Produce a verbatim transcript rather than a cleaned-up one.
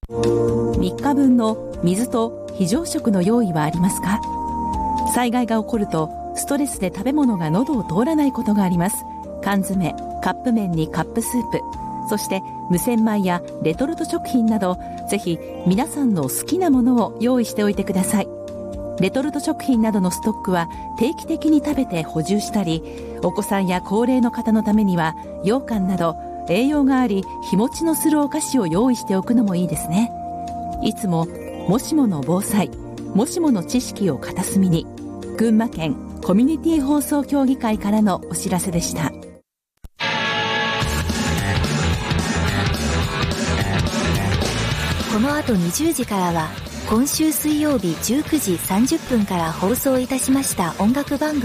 みっかぶんの水と非常食の用意はありますか？災害が起こるとストレスで食べ物が喉を通らないことがあります。缶詰、カップ麺にカップスープ、そして無洗米やレトルト食品など、ぜひ皆さんの好きなものを用意しておいてください。レトルト食品などのストックは定期的に食べて補充したり、お子さんや高齢の方のためには羊羹など栄養があり日持ちのするお菓子を用意しておくのもいいですね。いつももしもの防災、もしもの知識を片隅に。群馬県コミュニティ放送協議会からのお知らせでした。 この後にじゅうじからは今週水曜日じゅうくじさんじゅっぷんから放送いたしました音楽番組